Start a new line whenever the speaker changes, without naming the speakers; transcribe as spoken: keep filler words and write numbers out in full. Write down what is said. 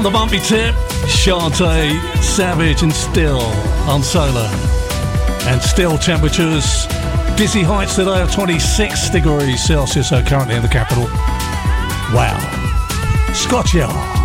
The bumpy tip, Shantae, Savage and Still on Solar. And still temperatures, dizzy heights today of twenty-six degrees Celsius, so currently in the capital. Wow. Scotch Yard.